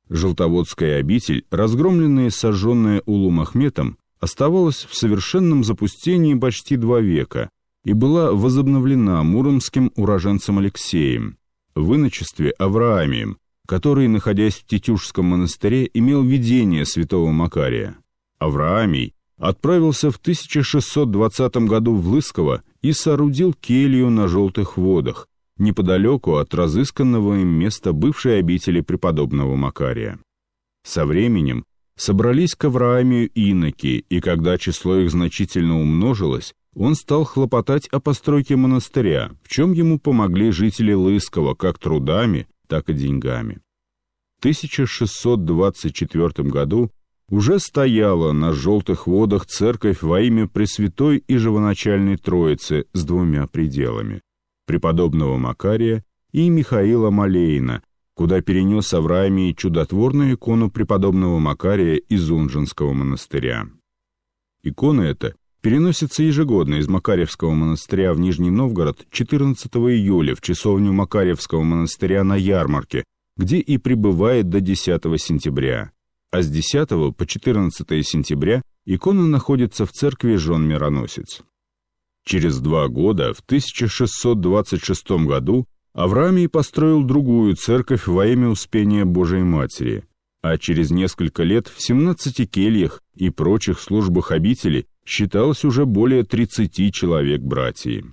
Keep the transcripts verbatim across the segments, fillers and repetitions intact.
Желтоводская обитель, разгромленная и сожженная Улум Ахметом, оставалась в совершенном запустении почти два века и была возобновлена муромским уроженцем Алексеем, в иночестве Авраамием, который, находясь в Тетюшском монастыре, имел видение святого Макария. Авраамий отправился в тысяча шестьсот двадцатом году в Лысково и соорудил келью на Желтых водах, неподалеку от разысканного им места бывшей обители преподобного Макария. Со временем собрались к Авраамию иноки, и когда число их значительно умножилось, он стал хлопотать о постройке монастыря, в чем ему помогли жители Лыскова как трудами, так и деньгами. В тысяча шестьсот двадцать четвёртом году уже стояла на Желтых водах церковь во имя Пресвятой и Живоначальной Троицы с двумя пределами – преподобного Макария и Михаила Малеина, куда перенес Авраамий чудотворную икону преподобного Макария из Унжинского монастыря. Икона эта переносится ежегодно из Макарьевского монастыря в Нижний Новгород четырнадцатого июля в часовню Макарьевского монастыря на ярмарке, где и пребывает до десятого сентября, а с десятого по четырнадцатое сентября икона находится в церкви Жен Мироносец. Через два года, в тысяча шестьсот двадцать шестом году, Авраамий построил другую церковь во имя Успения Божией Матери, а через несколько лет в семнадцати кельях и прочих службах обители считалось уже более тридцати человек братьев.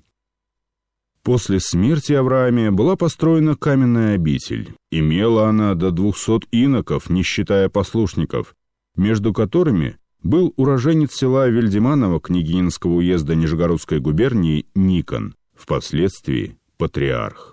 После смерти Авраамия была построена каменная обитель. Имела она до двухсот иноков, не считая послушников, между которыми был уроженец села Вельдеманово Княгининского уезда Нижегородской губернии Никон, впоследствии патриарх.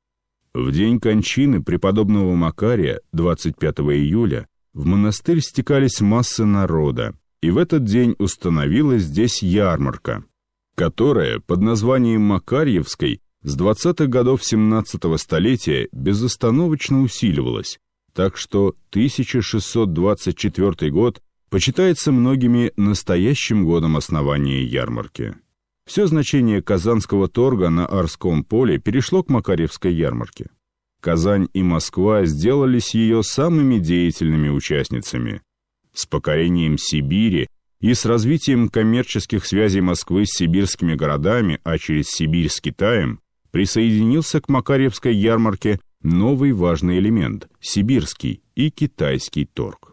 В день кончины преподобного Макария, двадцать пятого июля, в монастырь стекались массы народа, и в этот день установилась здесь ярмарка, которая под названием Макарьевской с двадцатых годов семнадцатого столетия безостановочно усиливалась, так что тысяча шестьсот двадцать четвёртый год почитается многими настоящим годом основания ярмарки. Все значение Казанского торга на Арском поле перешло к Макарьевской ярмарке. Казань и Москва сделались ее самыми деятельными участницами. С покорением Сибири и с развитием коммерческих связей Москвы с сибирскими городами, а через Сибирь с Китаем, присоединился к Макарьевской ярмарке новый важный элемент – сибирский и китайский торг.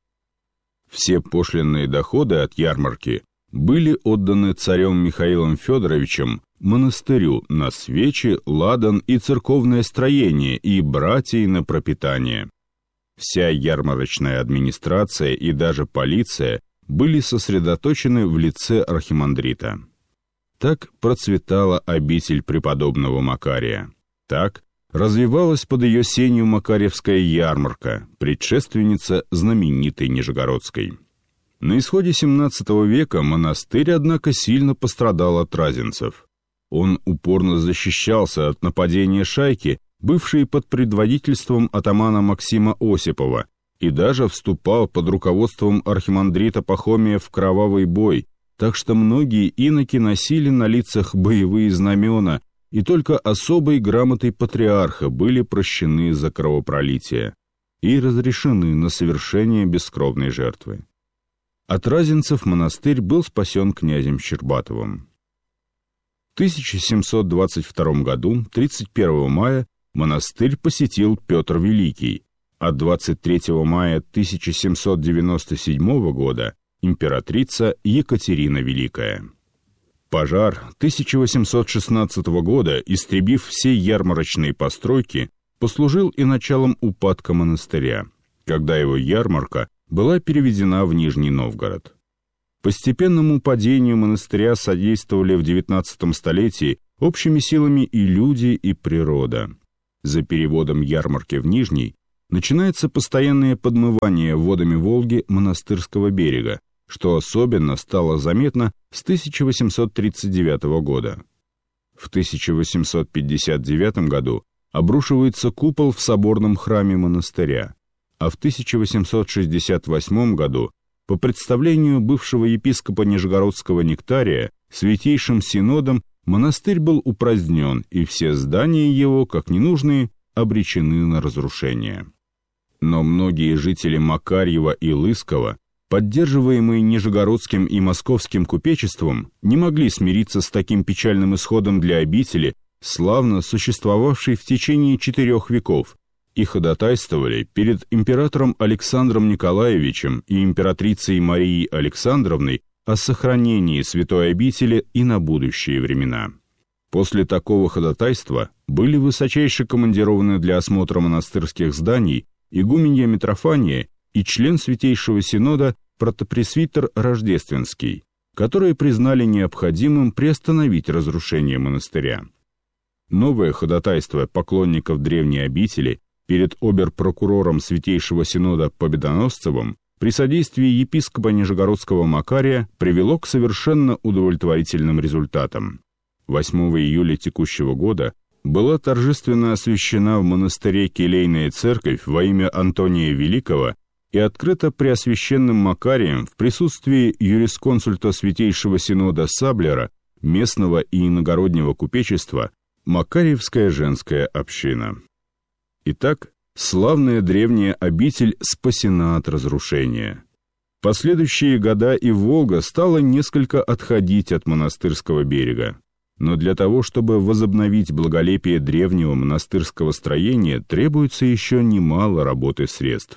Все пошлинные доходы от ярмарки были отданы царем Михаилом Федоровичем монастырю на свечи, ладан и церковное строение и братьей на пропитание. Вся ярмарочная администрация и даже полиция были сосредоточены в лице архимандрита. Так процветала обитель преподобного Макария. Так развивалась под ее сенью Макарьевская ярмарка, предшественница знаменитой Нижегородской. На исходе семнадцатого века монастырь, однако, сильно пострадал от разинцев. Он упорно защищался от нападения шайки, бывшей под предводительством атамана Максима Осипова, и даже вступал под руководством архимандрита Пахомия в кровавый бой, так что многие иноки носили на лицах боевые знамена, и только особой грамотой патриарха были прощены за кровопролитие и разрешены на совершение бескровной жертвы. От разинцев монастырь был спасен князем Щербатовым. В тысяча семьсот двадцать втором году, тридцать первого мая, монастырь посетил Петр Великий, а двадцать третьего мая тысяча семьсот девяносто седьмого года императрица Екатерина Великая. Пожар тысяча восемьсот шестнадцатого года, истребив все ярмарочные постройки, послужил и началом упадка монастыря, когда его ярмарка была переведена в Нижний Новгород. Постепенному падению монастыря содействовали в девятнадцатом столетии общими силами и люди, и природа. За переводом ярмарки в Нижний начинается постоянное подмывание водами Волги монастырского берега, что особенно стало заметно с тысяча восемьсот тридцать девятого года. В тысяча восемьсот пятьдесят девятом году обрушивается купол в соборном храме монастыря, а в тысяча восемьсот шестьдесят восьмом году по представлению бывшего епископа Нижегородского Нектария Святейшим Синодом монастырь был упразднен, и все здания его, как ненужные, обречены на разрушение. Но многие жители Макарьева и Лыскова, поддерживаемые нижегородским и московским купечеством, не могли смириться с таким печальным исходом для обители, славно существовавшей в течение четырех веков, и ходатайствовали перед императором Александром Николаевичем и императрицей Марией Александровной о сохранении святой обители и на будущие времена. После такого ходатайства были высочайше командированы для осмотра монастырских зданий игуменья Митрофания и член Святейшего Синода протопресвитер Рождественский, которые признали необходимым приостановить разрушение монастыря. Новое ходатайство поклонников древней обители перед обер-прокурором Святейшего Синода Победоносцевым при содействии епископа Нижегородского Макария привело к совершенно удовлетворительным результатам. восьмого июля текущего года была торжественно освящена в монастыре келейная церковь во имя Антония Великого и открыта Преосвященным Макарием в присутствии юрисконсульта Святейшего Синода Саблера, местного и иногороднего купечества, Макарьевская женская община. Итак, славная древняя обитель спасена от разрушения. В последующие года и Волга стала несколько отходить от монастырского берега. Но для того, чтобы возобновить благолепие древнего монастырского строения, требуется еще немало работы средств.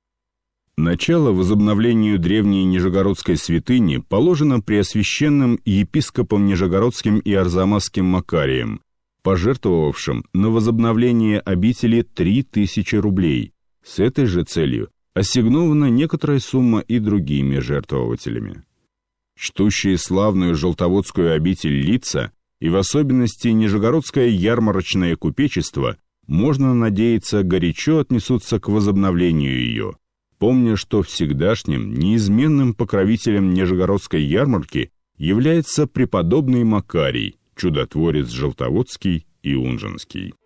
Начало возобновлению древней Нижегородской святыни положено преосвященным епископом Нижегородским и Арзамасским Макарием, пожертвовавшим на возобновление обители три тысячи рублей. С этой же целью ассигнована некоторая сумма и другими жертвователями. Чтущие славную желтоводскую обитель лица, и в особенности Нижегородское ярмарочное купечество, можно надеяться, горячо отнесутся к возобновлению ее, помня, что всегдашним неизменным покровителем Нижегородской ярмарки является преподобный Макарий, чудотворец Желтоводский и Унжинский.